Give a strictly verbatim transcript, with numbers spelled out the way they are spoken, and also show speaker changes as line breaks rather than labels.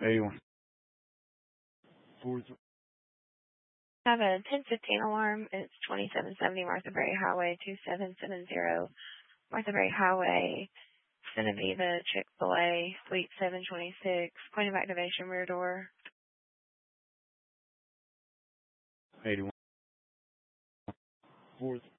eighty-one. Four.
I have a ten fifteen alarm. It's twenty-seven seventy Martha Berry Highway, two seven seven zero Martha Berry Highway, Genevieve, Chick-fil-A, Suite seven twenty-six, point of activation, rear door.
eighty-one. Fourth.